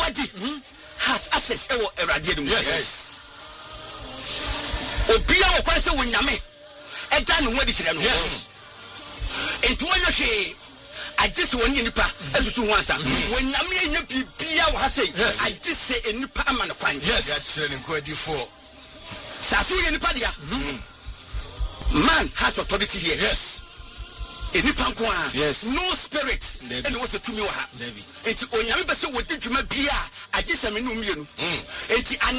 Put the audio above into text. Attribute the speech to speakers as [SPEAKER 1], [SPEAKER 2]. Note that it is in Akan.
[SPEAKER 1] Everybody has access to Eradium.
[SPEAKER 2] Yes.
[SPEAKER 1] Obia okwase wonyame. Eda no wadi kire no.
[SPEAKER 2] Yes.
[SPEAKER 1] Enti wonyo hwe agise woni nipa esusu ho ansa. Wonyame enya bibia wo ha sei. Agise enipa amane kwan.
[SPEAKER 2] Yes. Ya kire ne kwadi for.
[SPEAKER 1] Sasu ye nipa dia. Man has authority here.
[SPEAKER 2] Yes.
[SPEAKER 1] Enipa nkoa.
[SPEAKER 2] Yes.
[SPEAKER 1] No spirit. And was to me wa ha. Enti onyame be se wodi dwuma bia agise me no mienu. Enti